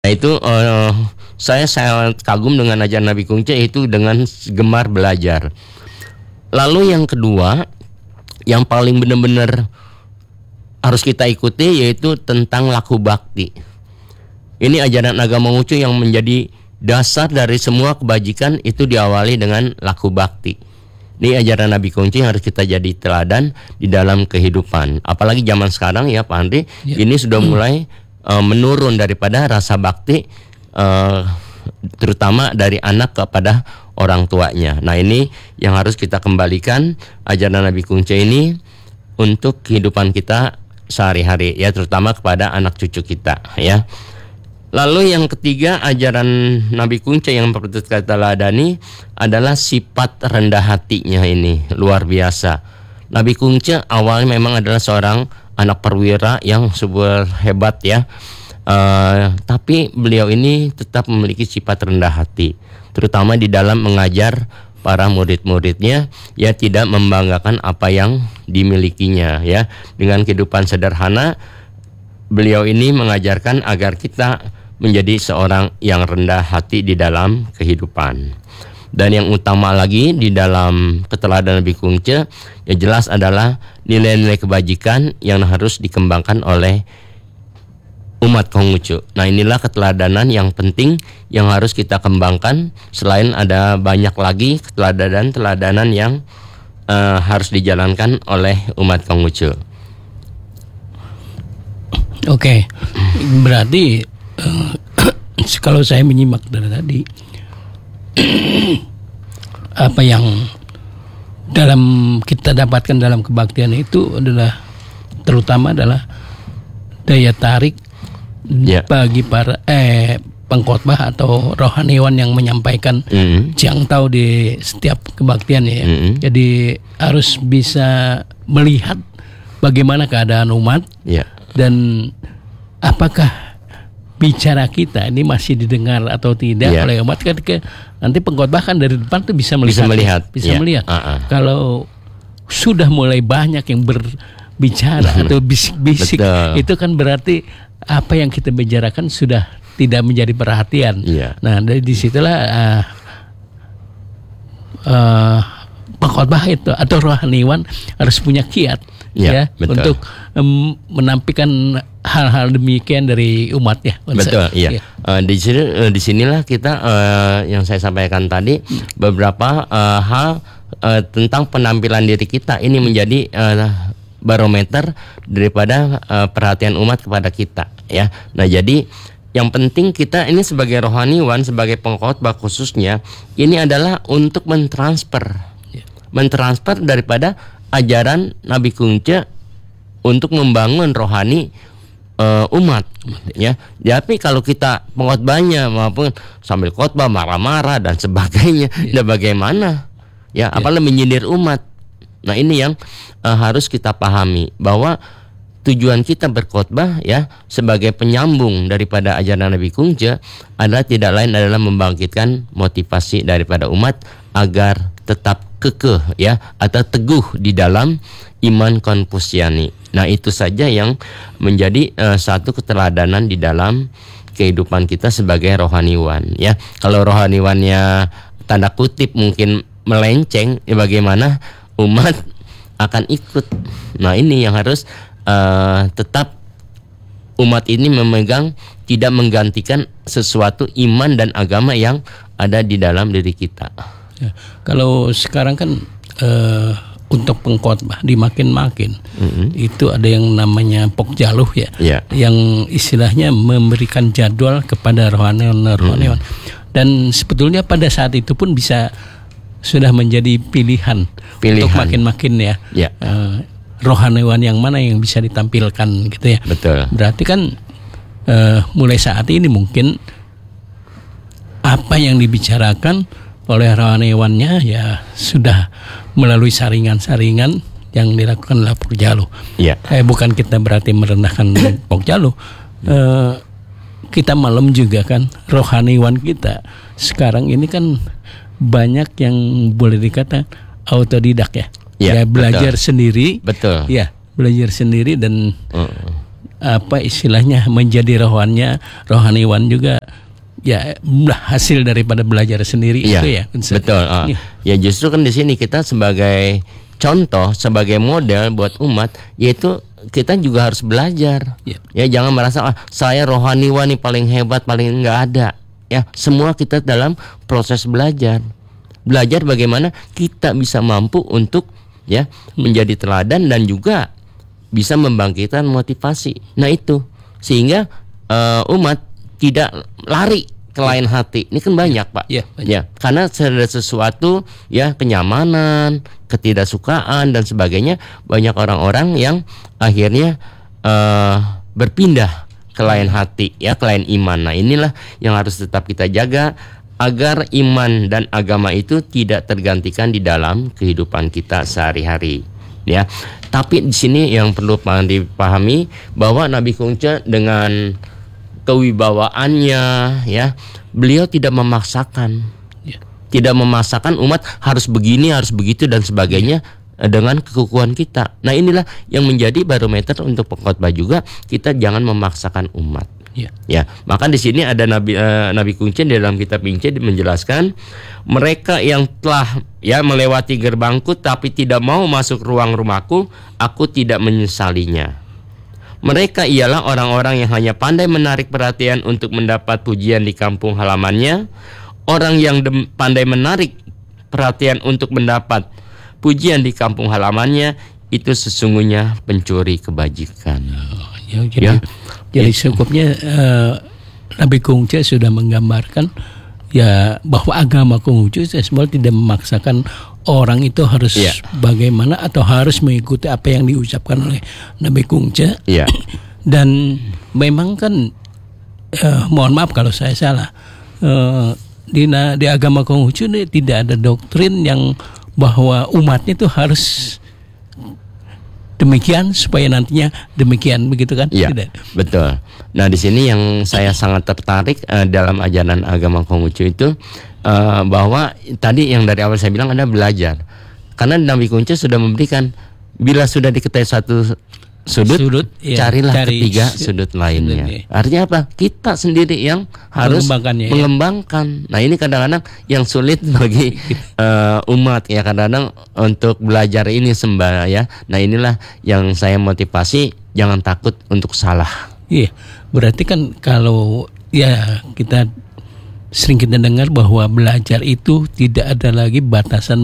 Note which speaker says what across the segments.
Speaker 1: Nah itu saya sangat kagum dengan ajaran Nabi Kungce, itu dengan gemar belajar. Lalu yang kedua, yang paling benar-benar harus kita ikuti yaitu tentang laku bakti. Ini ajaran agama Konghucu yang menjadi dasar dari semua kebajikan, itu diawali dengan laku bakti. Ini ajaran Nabi Konghucu yang harus kita jadi teladan di dalam kehidupan. Apalagi zaman sekarang ya Pak Andri, ini sudah mulai menurun daripada rasa bakti, terutama dari anak kepada orang tuanya. Nah ini yang harus kita kembalikan ajaran Nabi Konghucu ini untuk kehidupan kita sehari-hari ya, terutama kepada anak cucu kita ya. Lalu yang ketiga, ajaran Nabi Konghucu yang perlu kita teladani adalah sifat rendah hatinya. Ini luar biasa. Nabi Konghucu awalnya memang adalah seorang anak perwira yang super hebat ya, tapi beliau ini tetap memiliki sifat rendah hati, terutama di dalam mengajar para murid-muridnya, ya tidak membanggakan apa yang dimilikinya ya. Dengan kehidupan sederhana, beliau ini mengajarkan agar kita menjadi seorang yang rendah hati di dalam kehidupan. Dan yang utama lagi di dalam keteladanan Nabi Konghucu yang jelas adalah nilai-nilai kebajikan yang harus dikembangkan oleh umat Konghucu. Nah inilah keteladanan yang penting yang harus kita kembangkan. Selain ada banyak lagi keteladanan yang harus dijalankan oleh umat Konghucu.
Speaker 2: Oke, berarti kalau saya menyimak dari tadi, apa yang kita dapatkan dalam kebaktian itu adalah terutama adalah daya tarik bagi para pengkhotbah atau rohaniwan yang menyampaikan Jiang Tao di setiap kebaktian ya. Jadi harus bisa melihat bagaimana keadaan umat dan apakah bicara kita ini masih didengar atau tidak oleh umat. Nanti pengkhotbah kan dari depan tuh bisa melihat. Kalau sudah mulai banyak yang berbicara atau bisik-bisik, itu kan berarti apa yang kita bicarakan sudah tidak menjadi perhatian. Nah dari disitulah pengkhotbah itu atau rohaniwan harus punya kiat untuk menampilkan hal-hal demikian dari umat ya.
Speaker 1: Betul, iya. Di sinilah kita yang saya sampaikan tadi beberapa hal tentang penampilan diri kita ini menjadi barometer daripada perhatian umat kepada kita ya. Nah jadi yang penting kita ini sebagai rohaniwan, sebagai pengkhotbah khususnya, ini adalah untuk mentransfer daripada ajaran Nabi Konghucu untuk membangun rohani umat ya. Tapi kalau kita pengkhotbahnya maupun sambil khotbah marah-marah dan sebagainya, bagaimana ya, apalagi menyindir umat. Nah ini yang harus kita pahami, bahwa tujuan kita berkhotbah ya sebagai penyambung daripada ajaran Nabi Konghucu adalah tidak lain adalah membangkitkan motivasi daripada umat agar tetap kekeh ya atau teguh di dalam iman Konfusiani. Nah itu saja yang menjadi satu keteladanan di dalam kehidupan kita sebagai rohaniwan ya. Kalau rohaniwannya tanda kutip mungkin melenceng, ya bagaimana umat akan ikut. Nah ini yang harus tetap umat ini memegang, tidak menggantikan sesuatu iman dan agama yang ada di dalam diri kita.
Speaker 2: Ya, kalau sekarang kan untuk pengkhotbah di makin-makin itu ada yang namanya pokjaluh ya, yang istilahnya memberikan jadwal kepada rohaniwan. Dan sebetulnya pada saat itu pun bisa sudah menjadi pilihan. Untuk makin-makin ya. Rohaniwan yang mana yang bisa ditampilkan gitu ya.
Speaker 1: Betul.
Speaker 2: Berarti kan mulai saat ini mungkin apa yang dibicarakan oleh rohaniwannya ya sudah melalui saringan-saringan yang dilakukan oleh pokjaluh. Bukan kita berarti merendahkan pokjaluh. Kita malam juga kan rohaniwan kita sekarang ini kan banyak yang boleh dikata autodidak ya. Belajar sendiri.
Speaker 1: Betul.
Speaker 2: Ya, belajar sendiri dan apa istilahnya menjadi rohaniwan juga ya hasil daripada belajar sendiri
Speaker 1: ya,
Speaker 2: itu ya.
Speaker 1: Betul. Ya justru kan di sini kita sebagai contoh, sebagai model buat umat, yaitu kita juga harus belajar. Ya jangan merasa saya rohaniwan nih paling hebat, paling nggak ada. Ya semua kita dalam proses belajar. Belajar bagaimana kita bisa mampu untuk ya menjadi teladan dan juga bisa membangkitkan motivasi. Nah itu sehingga umat tidak lari ke lain hati. Ini kan banyak Pak. Ya karena ada sesuatu ya kenyamanan, ketidaksukaan dan sebagainya, banyak orang-orang yang akhirnya berpindah ke lain hati ya, ke lain iman. Nah inilah yang harus tetap kita jaga agar iman dan agama itu tidak tergantikan di dalam kehidupan kita sehari-hari. Ya, tapi di sini yang perlu dipahami bahwa Nabi Kungce dengan kewibawaannya, ya, beliau tidak memaksakan, tidak memaksakan umat harus begini, harus begitu dan sebagainya dengan kekukuhan kita. Nah inilah yang menjadi barometer untuk pengkhotbah juga, kita jangan memaksakan umat. Ya, maka di sini ada Nabi Kungce di dalam kitab Injil menjelaskan mereka yang telah ya melewati gerbangku tapi tidak mau masuk ruang rumahku, aku tidak menyesalinya. Mereka ialah orang-orang yang hanya pandai menarik perhatian untuk mendapat pujian di kampung halamannya. Orang yang pandai menarik perhatian untuk mendapat pujian di kampung halamannya itu sesungguhnya pencuri kebajikan.
Speaker 2: Jadi cukupnya Nabi Kungce sudah menggambarkan ya bahwa agama Konghucu sebenarnya tidak memaksakan orang itu harus bagaimana atau harus mengikuti apa yang diucapkan oleh Nabi Kungce. Dan memang kan mohon maaf kalau saya salah, di agama Konghucu tidak ada doktrin yang bahwa umatnya itu harus demikian supaya nantinya demikian, begitu kan?
Speaker 1: Iya, betul. Nah di sini yang saya sangat tertarik dalam ajaran agama Konghucu itu bahwa tadi yang dari awal saya bilang ada belajar. Karena Nabi Kungce sudah memberikan bila sudah diketahui satu sudut carilah ketiga sudut lainnya. Artinya apa? Kita sendiri yang harus mengembangkan. Nah ini kadang-kadang yang sulit bagi umat ya, kadang-kadang untuk belajar ini ya. Nah inilah yang saya motivasi, jangan takut untuk salah.
Speaker 2: Iya, berarti kan kalau ya kita sering kita dengar bahwa belajar itu tidak ada lagi batasan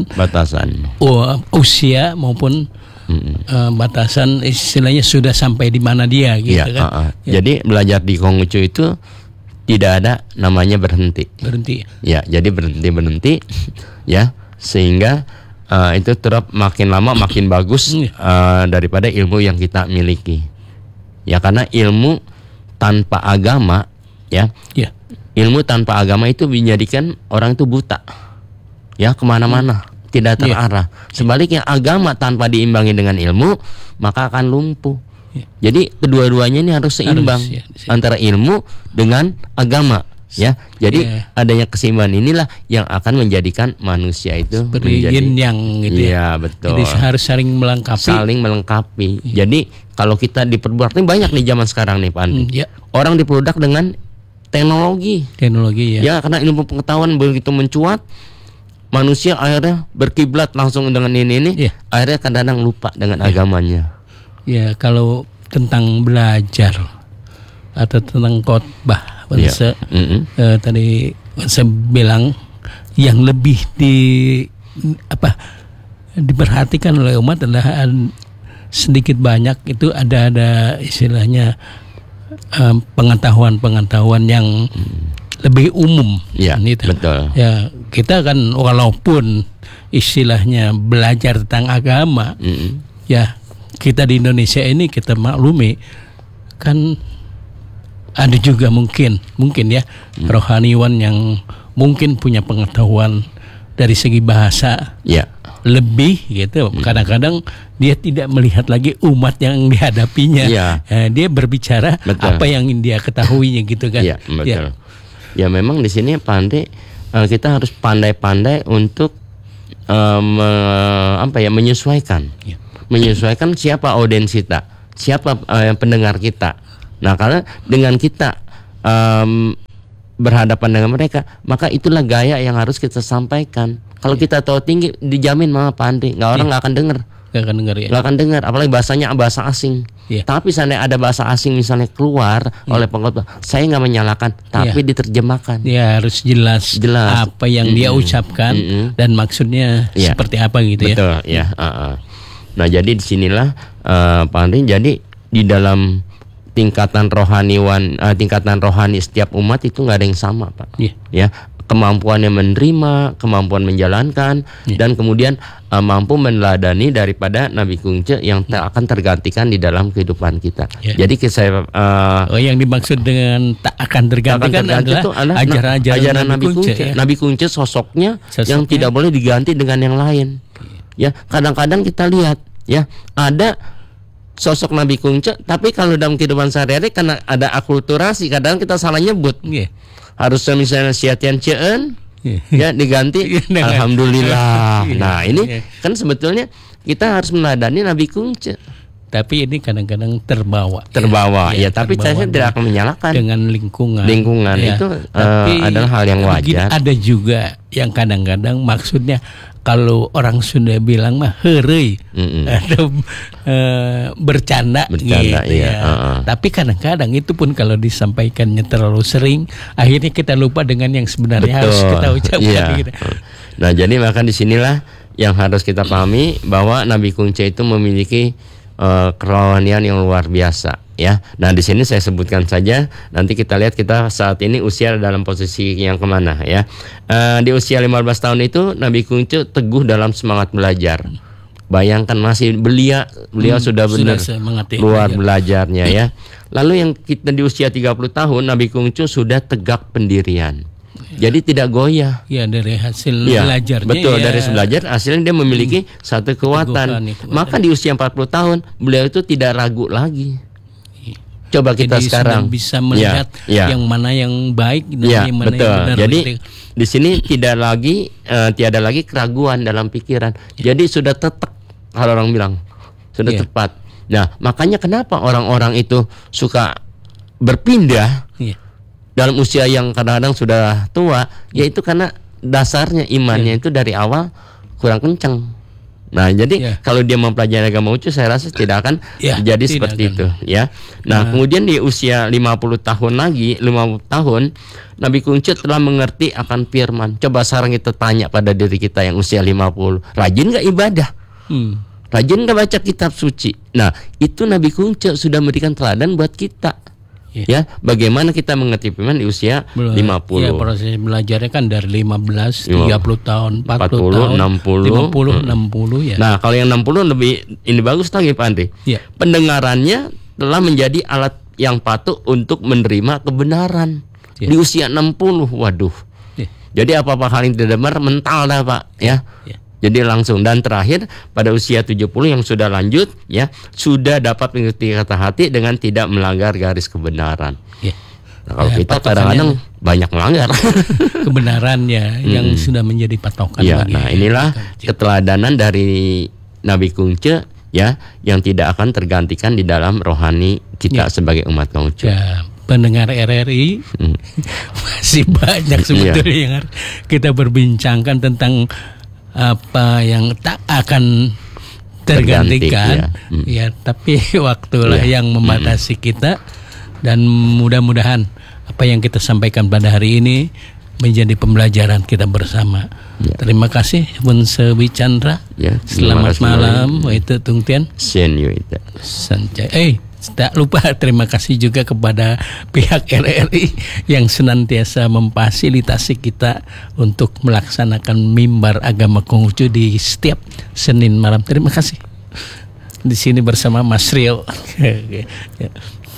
Speaker 2: usia maupun batasan istilahnya sudah sampai di mana dia gitu kan.
Speaker 1: Jadi belajar di Konghucu itu tidak ada namanya berhenti. Ya, jadi berhenti ya, sehingga itu terus makin lama makin bagus daripada ilmu yang kita miliki. Ya, karena ilmu tanpa agama ilmu tanpa agama itu menjadikan orang itu buta. Ya, kemana-mana. Tidak terarah. Sebaliknya agama tanpa diimbangi dengan ilmu maka akan lumpuh. Jadi kedua-duanya ini harus seimbang antara ilmu dengan agama. Ya, jadi adanya keseimbangan inilah yang akan menjadikan manusia itu
Speaker 2: menjadi yin yang gitu.
Speaker 1: Iya, betul.
Speaker 2: Jadi harus saling melengkapi.
Speaker 1: Jadi kalau kita diperbudak, ini banyak nih zaman sekarang nih Pak Andi. Orang diperbudak dengan teknologi ya, karena ilmu pengetahuan begitu mencuat, manusia akhirnya berkiblat langsung dengan ini akhirnya kadang-kadang lupa dengan agamanya.
Speaker 2: Ya, kalau tentang belajar atau tentang khotbah, tadi saya bilang yang lebih diperhatikan oleh umat adalah sedikit banyak itu ada istilahnya pengetahuan yang lebih umum.
Speaker 1: Betul.
Speaker 2: Ya, kita kan walaupun istilahnya belajar tentang agama, ya kita di Indonesia ini kita maklumi kan ada juga mungkin ya rohaniwan yang mungkin punya pengetahuan dari segi bahasa lebih gitu. Kadang-kadang dia tidak melihat lagi umat yang dihadapinya. Dia berbicara apa yang dia ketahuinya gitu kan.
Speaker 1: Betul. Ya memang di sini kita harus pandai-pandai untuk menyesuaikan. Menyesuaikan siapa audiens kita, siapa pendengar kita. Nah, karena dengan kita berhadapan dengan mereka, maka itulah gaya yang harus kita sampaikan. Kalau kita tahu tinggi, dijamin mah Pak Andri, orang nggak akan dengar.
Speaker 2: Nggak akan dengar ya.
Speaker 1: Nggak akan dengar, apalagi bahasanya bahasa asing. Tapi seandainya ada bahasa asing misalnya keluar oleh pengkhotbah, saya nggak menyalahkan, tapi diterjemahkan.
Speaker 2: Ya harus jelas apa yang dia ucapkan dan maksudnya seperti apa gitu.
Speaker 1: Betul, ya. Nah, jadi disinilah Pak Andri, jadi di dalam tingkatan rohani setiap umat itu nggak ada yang sama, Pak. Ya, kemampuannya menerima, kemampuan menjalankan, dan kemudian mampu meneladani daripada Nabi Kungce yang akan tergantikan di dalam kehidupan kita. Jadi saya
Speaker 2: yang dimaksud dengan tak akan tergantikan adalah ajaran Nabi Kungce.
Speaker 1: Nabi Kungce sosoknya yang tidak boleh diganti dengan yang lain. Ya, kadang-kadang kita lihat ya ada sosok Nabi Kungce, tapi kalau dalam kehidupan sehari-hari karena ada akulturasi, kadang kita salah nyebut. Harusnya misalnya siatian ceun, ya diganti alhamdulillah. Nah, ini kan sebetulnya kita harus meneladani Nabi Kungce.
Speaker 2: Tapi ini kadang-kadang terbawa.
Speaker 1: Tapi saya tidak akan menyalahkan
Speaker 2: dengan lingkungan
Speaker 1: itu adalah hal yang wajar.
Speaker 2: Ada juga yang kadang-kadang maksudnya kalau orang Sunda bilang mah heureuy atau bercanda gitu ya. Tapi kadang-kadang itu pun kalau disampaikannya terlalu sering, akhirnya kita lupa dengan yang sebenarnya harus kita ucapkan gitu.
Speaker 1: Nah, jadi maka disinilah yang harus kita pahami bahwa Nabi Kungce itu memiliki kerohanian yang luar biasa. Ya, nah di sini saya sebutkan saja. Nanti kita lihat kita saat ini usia dalam posisi yang kemana ya. Di usia 15 tahun itu Nabi Kungce teguh dalam semangat belajar. Bayangkan masih beliau sudah benar luar belajarnya ya. Lalu yang kita di usia 30 tahun Nabi Kungce sudah tegak pendirian. Jadi tidak goyah.
Speaker 2: Ya, dari hasil belajarnya.
Speaker 1: Betul, dari belajar hasilnya dia memiliki satu kekuatan. Maka di usia 40 tahun beliau itu tidak ragu lagi. Coba kita
Speaker 2: jadi
Speaker 1: sekarang
Speaker 2: bisa melihat yang mana yang baik dan yang mana
Speaker 1: betul.
Speaker 2: yang benar.
Speaker 1: Jadi di sini tiada lagi keraguan dalam pikiran. Jadi sudah tepat kalau orang bilang sudah tepat. Nah, makanya kenapa orang-orang itu suka berpindah dalam usia yang kadang-kadang sudah tua, yaitu karena dasarnya imannya itu dari awal kurang kencang. Nah, jadi kalau dia mempelajari agama ucu, saya rasa tidak akan jadi seperti itu ya. Nah, kemudian di usia 50 tahun lagi, 50 tahun Nabi Kungce telah mengerti akan firman. Coba sekarang kita tanya pada diri kita yang usia 50, rajin gak ibadah? Rajin gak baca kitab suci? Nah, itu Nabi Kungce sudah memberikan teladan buat kita. Ya, bagaimana kita mengerti firman di usia 50.
Speaker 2: Ya, proses belajarnya kan dari 15, 30 tahun, 40 tahun,
Speaker 1: 60,
Speaker 2: 60 ya.
Speaker 1: Nah, kalau yang 60 lebih ini bagus lagi Pak Andri. Pendengarannya telah menjadi alat yang patuh untuk menerima kebenaran. Di usia 60, waduh. Jadi apa-apa hal yang tidak benar mental dah Pak, ya. Jadi langsung. Dan terakhir pada usia 70 yang sudah lanjut ya, sudah dapat mengerti kata hati dengan tidak melanggar garis kebenaran. Nah, kalau kita kadang-kadang banyak melanggar
Speaker 2: kebenarannya yang sudah menjadi patokan.
Speaker 1: Nah, inilah keteladanan dari Nabi Kungce ya, yang tidak akan tergantikan di dalam rohani kita sebagai umat Konghucu.
Speaker 2: Pendengar RRI masih banyak sebetulnya yang harus kita berbincangkan tentang apa yang tak akan tergantikan tapi waktulah yang membatasi kita, dan mudah-mudahan apa yang kita sampaikan pada hari ini menjadi pembelajaran kita bersama. Terima kasih Bun Sewi Chandra. Selamat malam itu Tung Tian. Tak lupa terima kasih juga kepada pihak RRI yang senantiasa memfasilitasi kita untuk melaksanakan mimbar agama Konghucu di setiap Senin malam. Terima kasih. Di sini bersama Mas Rio.